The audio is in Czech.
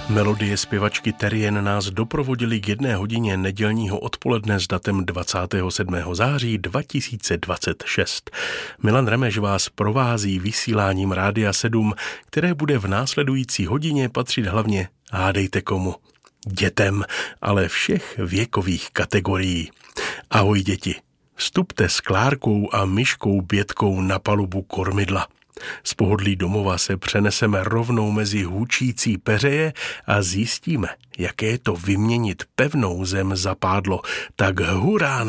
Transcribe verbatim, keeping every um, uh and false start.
Melodie zpěvačky Terrien nás doprovodily k jedné hodině nedělního odpoledne s datem dvacátého sedmého září dva tisíce dvacet šest. Milan Remeš vás provází vysíláním Rádia sedm, které bude v následující hodině patřit hlavně, hádejte komu, dětem, ale všech věkových kategorií. Ahoj děti, vstupte s Klárkou a Myškou Bětkou na palubu kormidla. Z pohodlí domova se přeneseme rovnou mezi hučící peřeje a zjistíme, jaké je to vyměnit pevnou zem za pádlo. Tak hurá!